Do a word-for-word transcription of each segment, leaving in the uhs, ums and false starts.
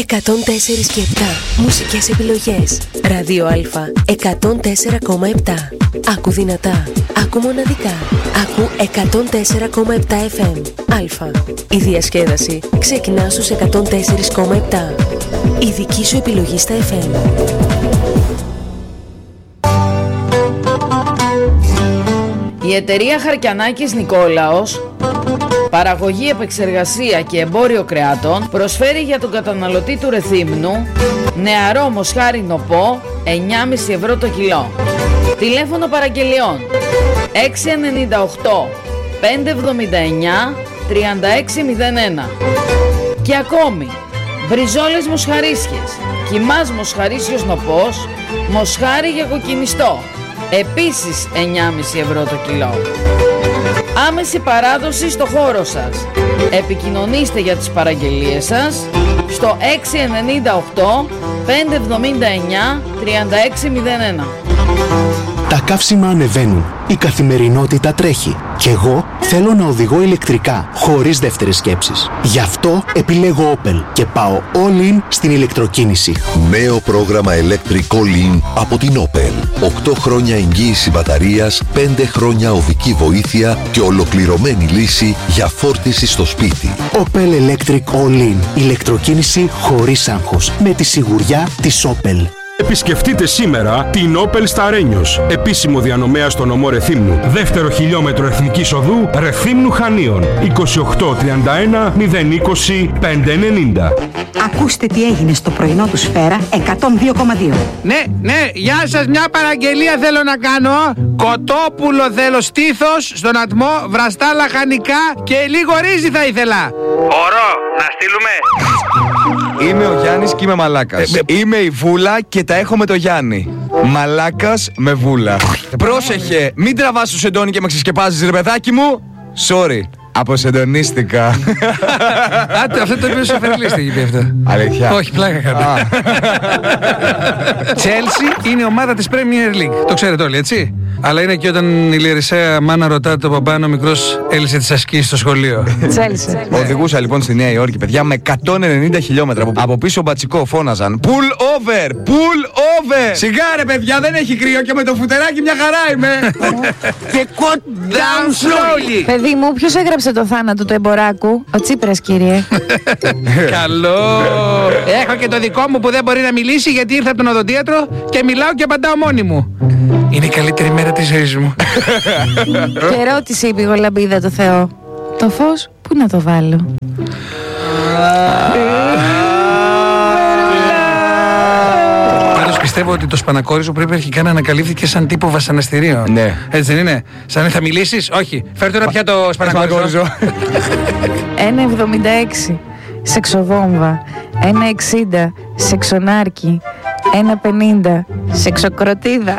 εκατόν τέσσερα και επτά. Μουσικές επιλογές. Ράδιο Α εκατόν τέσσερα κόμμα επτά. Άκου δυνατά. Άκου μοναδικά. Άκου εκατόν τέσσερα κόμμα επτά εφ εμ. Α. Η διασκέδαση ξεκινά στους εκατόν τέσσερα κόμμα επτά. Η δική σου επιλογή στα εφ εμ. Η εταιρεία Χαρκιανάκης Νικόλαος, παραγωγή, επεξεργασία και εμπόριο κρεάτων, προσφέρει για τον καταναλωτή του Ρεθύμνου νεαρό μοσχάρι νοπό εννιά κόμμα πέντε ευρώ το κιλό. Τηλέφωνο παραγγελιών έξι εννιά οκτώ πέντε εβδομήντα εννιά τριάντα έξι μηδέν ένα. Και ακόμη μπριζόλες μοσχαρίσιες, κιμάς μοσχαρίσιος νοπός, μοσχάρι για κοκκινιστό, επίσης εννιά κόμμα πέντε ευρώ το κιλό. Άμεση παράδοση στο χώρο σας. Επικοινωνήστε για τις παραγγελίες σας στο έξι εννιά οκτώ πέντε εβδομήντα εννιά τριάντα έξι μηδέν ένα. Τα καύσιμα ανεβαίνουν. Η καθημερινότητα τρέχει. Κι εγώ θέλω να οδηγώ ηλεκτρικά, χωρίς δεύτερες σκέψεις. Γι' αυτό επιλέγω Opel και πάω all in στην ηλεκτροκίνηση. Νέο πρόγραμμα Electric All In από την Opel. οκτώ χρόνια εγγύηση μπαταρίας, πέντε χρόνια οδική βοήθεια και ολοκληρωμένη λύση για φόρτιση στο σπίτι. Opel Electric All In. Ηλεκτροκίνηση χωρίς άγχος. Με τη σιγουριά της Opel. Επισκεφτείτε σήμερα την Opel στα Ρένιος, επίσημο διανομέα στο νομό Ρεθύμνου. Δεύτερο χιλιόμετρο εθνικής οδού Ρεθύμνου Χανίων. είκοσι οκτώ τριάντα ένα μηδέν είκοσι πέντε ενενήντα. Ακούστε τι έγινε στο πρωινό του Σφαίρα εκατόν δύο κόμμα δύο. Ναι, ναι, γεια σας, μια παραγγελία θέλω να κάνω. Κοτόπουλο θέλω στήθος, στον ατμό, βραστά λαχανικά και λίγο ρύζι θα ήθελα. Ωρό, να στείλουμε. Είμαι ο Γιάννης και είμαι μαλάκας. Ε, είμαι η Βούλα και τα έχω με το Γιάννη. Μαλάκας με Βούλα. Πρόσεχε, μην τραβάς το σεντόνι και με ξεσκεπάζεις ρε παιδάκι μου. Sorry, αποσεντονίστηκα. Άτε, αυτό το οποίο σε φερλίστη έχει πει αυτό. Αλήθεια. Όχι, πλάκα κατά. Chelsea είναι ομάδα της Premier League. Το ξέρετε όλοι, έτσι. Αλλά είναι και όταν η Λιερισαία μάνα ρωτά τον παπά αν ο μικρός έλυσε τις ασκήσεις στο σχολείο. Τσέλσι. Οδηγούσα λοιπόν στη Νέα Υόρκη, παιδιά, με εκατόν ενενήντα χιλιόμετρα. Από πίσω μπατσικό φώναζαν Pull over! Pull over! Σιγά ρε παιδιά, δεν έχει κρύο και με το φουτεράκι μια χαρά είμαι. Και cut down slowly. Παιδί μου, ποιος έγραψε το θάνατο του εμποράκου? Ο Τσίπρας, κύριε. Καλό. Έχω και το δικό μου που δεν μπορεί να μιλήσει γιατί ήρθα από τον οδοντίατρο και μιλάω και απαντάω μόνη μου. Είναι η καλύτερη μέρα της ζωής μου. Και ρώτησε η πηγολαμπίδα το Θεό. Το φως πού να το βάλω? Τέλος πιστεύω ότι το σπανακόριζο πρέπει αρχικά να ανακαλύφθηκε σαν τύπο βασανιστήριο. Ναι. Έτσι δεν είναι? Σαν θα μιλήσεις? Όχι. Φέρ τώρα πια το σπανακόριζο. ένα εβδομήντα έξι σεξοβόμβα. ένα εξήντα σεξονάρκι. ένα πενήντα σεξοκροτίδα.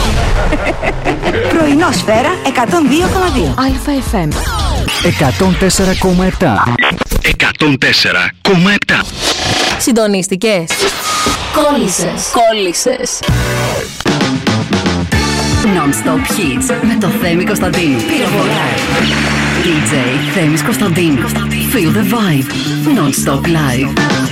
Πρωινό Σφαίρα εκατόν δύο κόμμα δύο. Α εφ εμ εκατόν τέσσερα κόμμα επτά. εκατόν τέσσερα κόμμα επτά. Συντονίστηκες? Κόλλησες. Κόλλησες. Non-stop hits με το Θέμη Κωνσταντίνου. Πυροβολάει. ντι τζέι Θέμης Κωνσταντίνου. Feel the vibe. Non-stop live.